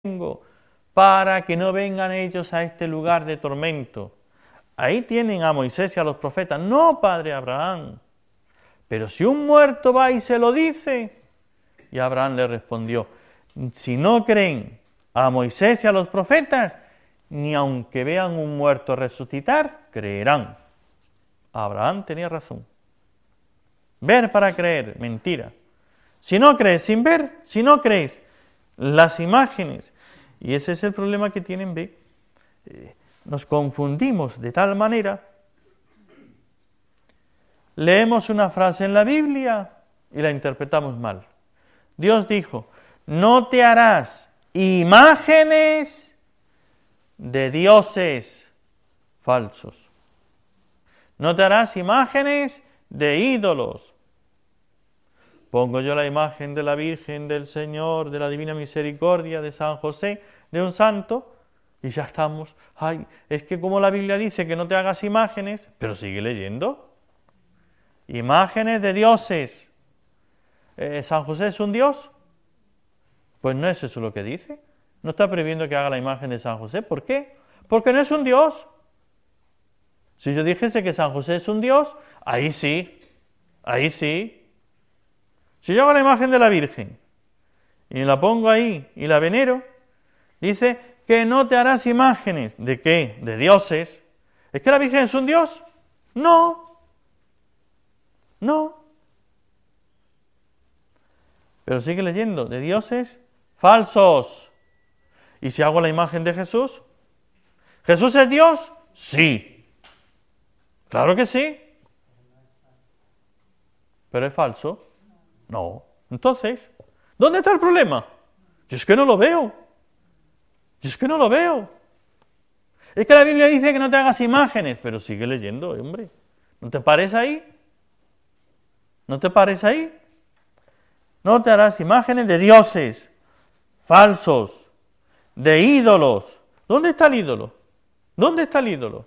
vengo para que no vengan ellos a este lugar de tormento. Ahí tienen a Moisés y a los profetas. No, padre Abraham. Pero si un muerto va y se lo dice. Y Abraham le respondió, si no creen a Moisés y a los profetas, ni aunque vean un muerto resucitar, creerán. Abraham tenía razón. Ver para creer, mentira. Si no crees sin ver, si no crees las imágenes, y ese es el problema que tienen, ve, nos confundimos de tal manera, leemos una frase en la Biblia y la interpretamos mal. Dios dijo, no te harás imágenes de dioses falsos. No te harás imágenes de ídolos. Pongo yo la imagen de la Virgen, del Señor, de la Divina Misericordia, de San José, de un santo, y ya estamos. Ay, es que como la Biblia dice que no te hagas imágenes, pero sigue leyendo. Imágenes de dioses. ¿San José es un dios? Pues no es eso lo que dice. No está prohibiendo que haga la imagen de San José. ¿Por qué? Porque no es un dios. Si yo dijese que San José es un dios, ahí sí, ahí sí. Si yo hago la imagen de la Virgen y la pongo ahí y la venero, dice que no te harás imágenes. ¿De qué? De dioses. ¿Es que la Virgen es un dios? No. No. Pero sigue leyendo, de dioses falsos. ¿Y si hago la imagen de Jesús? ¿Jesús es Dios? Sí. Claro que sí. ¿Pero es falso? No. Entonces, ¿dónde está el problema? Yo es que no lo veo. Yo es que no lo veo. Es que la Biblia dice que no te hagas imágenes, pero sigue leyendo, hombre. ¿No te pares ahí? ¿No te pares ahí? No te harás imágenes de dioses falsos, de ídolos. ¿Dónde está el ídolo? ¿Dónde está el ídolo?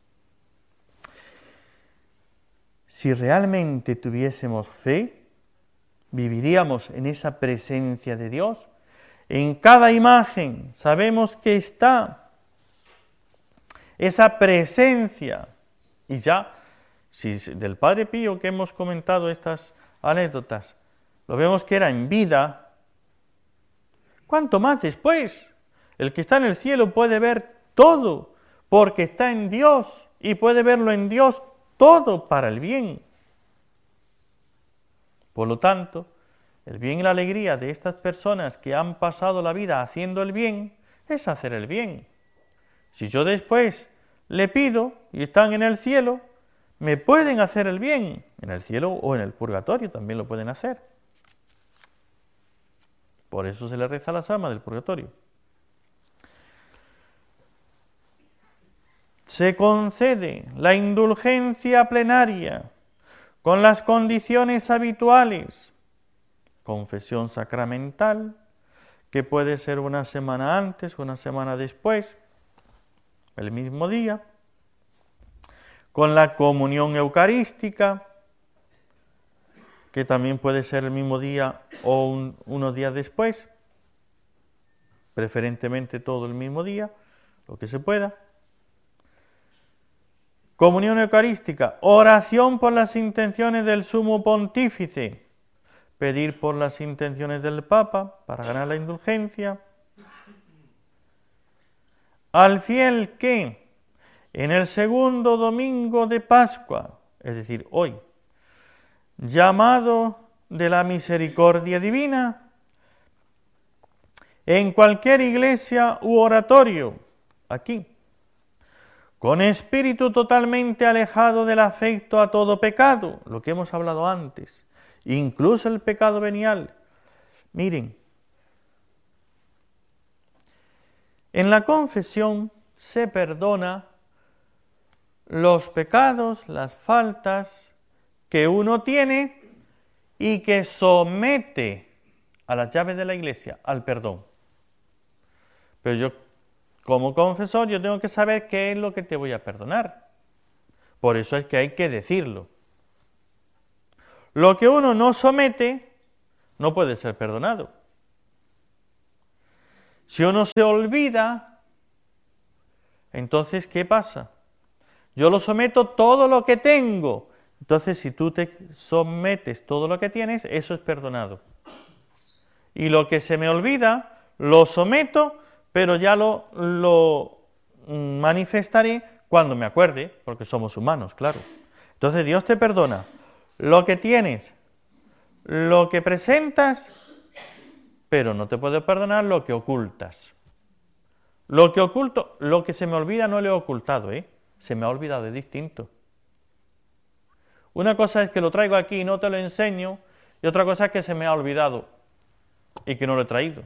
Si realmente tuviésemos fe, viviríamos en esa presencia de Dios. En cada imagen sabemos que está esa presencia. Y ya, si del Padre Pío que hemos comentado estas anécdotas, lo vemos que era en vida, ¿cuánto más después? El que está en el cielo puede ver todo, porque está en Dios y puede verlo en Dios todo para el bien. Por lo tanto, el bien y la alegría de estas personas que han pasado la vida haciendo el bien, es hacer el bien. Si yo después le pido y están en el cielo, me pueden hacer el bien, en el cielo o en el purgatorio también lo pueden hacer. Por eso se le reza a las almas del purgatorio. Se concede la indulgencia plenaria con las condiciones habituales. Confesión sacramental, que puede ser una semana antes, una semana después, el mismo día, con la comunión eucarística, que también puede ser el mismo día o unos días después, preferentemente todo el mismo día, lo que se pueda. Comunión eucarística, oración por las intenciones del sumo pontífice, pedir por las intenciones del Papa para ganar la indulgencia. Al fiel que en el segundo domingo de Pascua, es decir, hoy, llamado de la misericordia divina, en cualquier iglesia u oratorio, aquí, con espíritu totalmente alejado del afecto a todo pecado, lo que hemos hablado antes, incluso el pecado venial. Miren, en la confesión se perdona los pecados, las faltas que uno tiene y que somete a las llaves de la iglesia, al perdón. Pero yo, como confesor, yo tengo que saber qué es lo que te voy a perdonar. Por eso es que hay que decirlo. Lo que uno no somete no puede ser perdonado. Si uno se olvida, entonces, ¿qué pasa? Yo lo someto todo lo que tengo. Entonces, si tú te sometes todo lo que tienes, eso es perdonado. Y lo que se me olvida, lo someto, pero ya lo manifestaré cuando me acuerde, porque somos humanos, claro. Entonces, Dios te perdona lo que tienes, lo que presentas, pero no te puede perdonar lo que ocultas. Lo que oculto, lo que se me olvida no lo he ocultado, se me ha olvidado, es distinto. Una cosa es que lo traigo aquí y no te lo enseño, y otra cosa es que se me ha olvidado y que no lo he traído.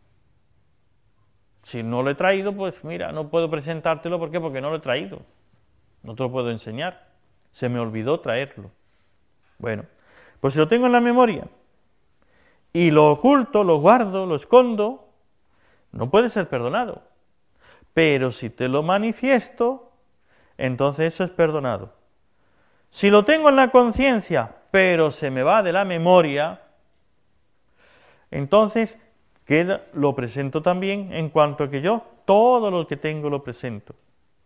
Si no lo he traído, pues mira, no puedo presentártelo, ¿por qué? Porque no lo he traído. No te lo puedo enseñar. Se me olvidó traerlo. Bueno, pues si lo tengo en la memoria y lo oculto, lo guardo, lo escondo, no puede ser perdonado. Pero si te lo manifiesto, entonces eso es perdonado. Si lo tengo en la conciencia, pero se me va de la memoria, entonces lo presento también en cuanto a que yo todo lo que tengo lo presento.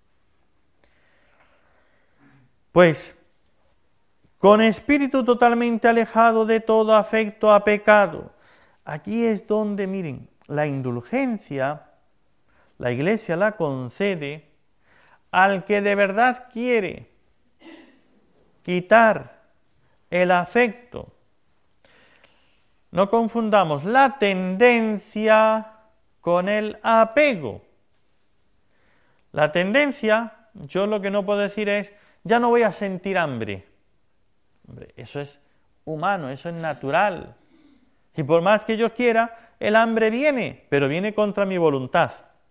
Pues, con espíritu totalmente alejado de todo afecto a pecado. Aquí es donde, miren, la indulgencia, la Iglesia la concede al que de verdad quiere quitar el afecto. No confundamos la tendencia con el apego. La tendencia, yo lo que no puedo decir es, ya no voy a sentir hambre. Hombre, eso es humano, eso es natural. Y por más que yo quiera, el hambre viene, pero viene contra mi voluntad.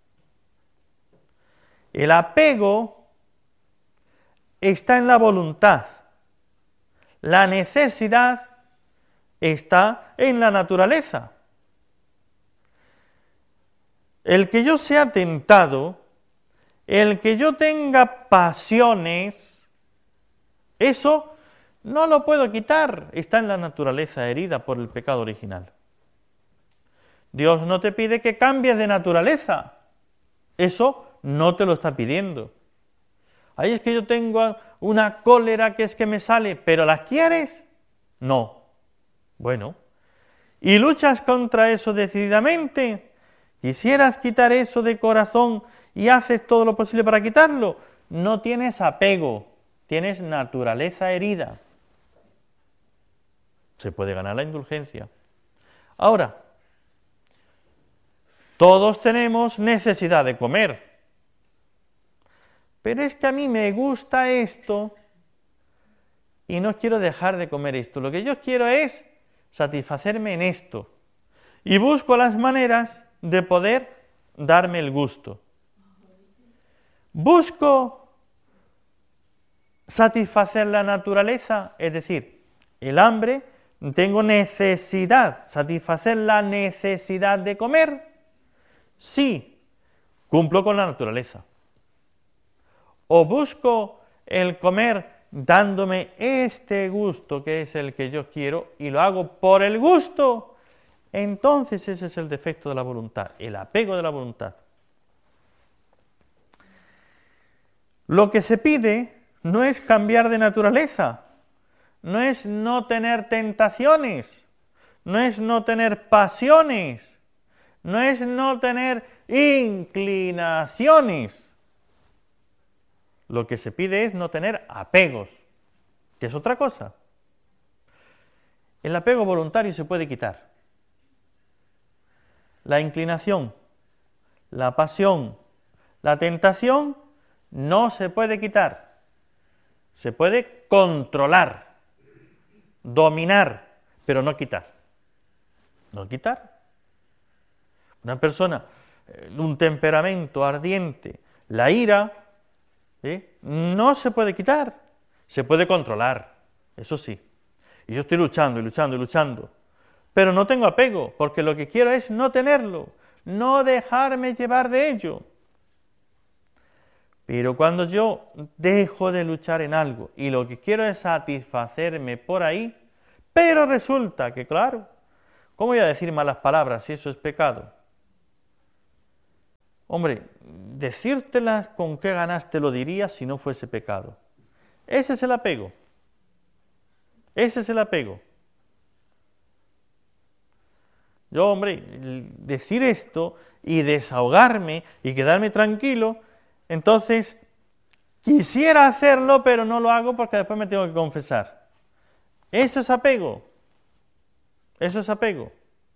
El apego está en la voluntad. La necesidad está en la naturaleza. El que yo sea tentado, el que yo tenga pasiones, eso no lo puedo quitar, está en la naturaleza herida por el pecado original. Dios no te pide que cambies de naturaleza, eso no te lo está pidiendo. Ahí es que yo tengo una cólera que es que me sale, pero ¿la quieres? No. Bueno, ¿y luchas contra eso decididamente? ¿Quisieras quitar eso de corazón y haces todo lo posible para quitarlo? No tienes apego, tienes naturaleza herida. Se puede ganar la indulgencia. Ahora, todos tenemos necesidad de comer. Pero es que a mí me gusta esto y no quiero dejar de comer esto. Lo que yo quiero es satisfacerme en esto. Y busco las maneras de poder darme el gusto. Busco satisfacer la naturaleza, es decir, el hambre, tengo necesidad, satisfacer la necesidad de comer. Sí, cumplo con la naturaleza. O busco el comer dándome este gusto que es el que yo quiero y lo hago por el gusto, entonces ese es el defecto de la voluntad, el apego de la voluntad. Lo que se pide no es cambiar de naturaleza, no es no tener tentaciones, no es no tener pasiones, no es no tener inclinaciones. Lo que se pide es no tener apegos, que es otra cosa. El apego voluntario se puede quitar. La inclinación, la pasión, la tentación no se puede quitar. Se puede controlar, dominar, pero no quitar. No quitar. Una persona de un temperamento ardiente, la ira, no se puede quitar, se puede controlar, eso sí. Y yo estoy luchando y luchando y luchando, pero no tengo apego, porque lo que quiero es no tenerlo, no dejarme llevar de ello. Pero cuando yo dejo de luchar en algo y lo que quiero es satisfacerme por ahí, pero resulta que, claro, ¿cómo voy a decir malas palabras si eso es pecado? Hombre, decírtelas con qué ganas te lo dirías si no fuese pecado. Ese es el apego. Ese es el apego. Yo, hombre, decir esto y desahogarme y quedarme tranquilo, entonces quisiera hacerlo, pero no lo hago porque después me tengo que confesar. Eso es apego. Eso es apego.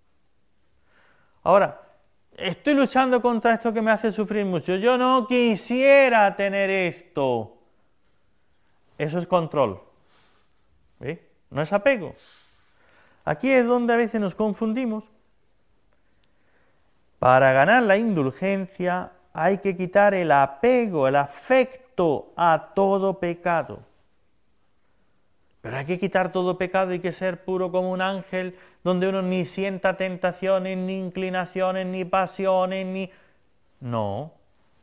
Ahora, estoy luchando contra esto que me hace sufrir mucho. Yo no quisiera tener esto. Eso es control. ¿Ve? No es apego. Aquí es donde a veces nos confundimos. Para ganar la indulgencia hay que quitar el apego, el afecto a todo pecado. Pero hay que quitar todo pecado, hay que ser puro como un ángel, donde uno ni sienta tentaciones, ni inclinaciones, ni pasiones, ni... No.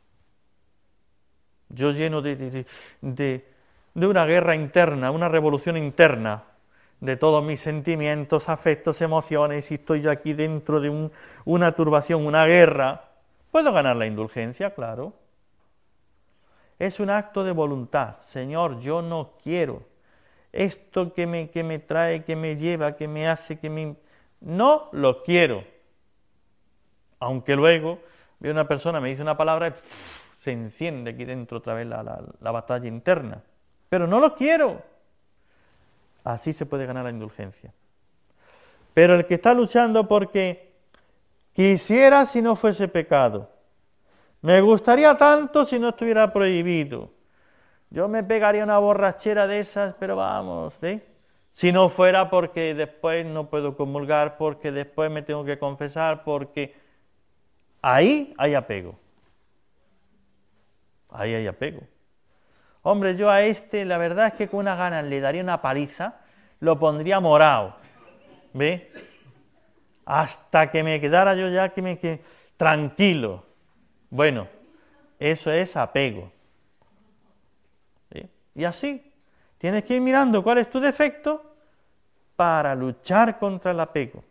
Yo lleno de una guerra interna, una revolución interna, de todos mis sentimientos, afectos, emociones, y estoy yo aquí dentro de una turbación, una guerra. ¿Puedo ganar la indulgencia? Claro. Es un acto de voluntad. Señor, yo no quiero esto que me trae, que me lleva, que me hace, no lo quiero. Aunque luego ve una persona, me dice una palabra, y se enciende aquí dentro otra vez la batalla interna. Pero no lo quiero. Así se puede ganar la indulgencia. Pero el que está luchando porque quisiera si no fuese pecado, me gustaría tanto si no estuviera prohibido, yo me pegaría una borrachera de esas, pero vamos, ¿sí? Si no fuera porque después no puedo comulgar, porque después me tengo que confesar, porque ahí hay apego. Ahí hay apego. Hombre, yo a este, la verdad es que con unas ganas le daría una paliza, lo pondría morado, ¿ve? Hasta que me quedara yo ya tranquilo. Bueno, eso es apego. ¿Sí? Y así, tienes que ir mirando cuál es tu defecto para luchar contra el apego.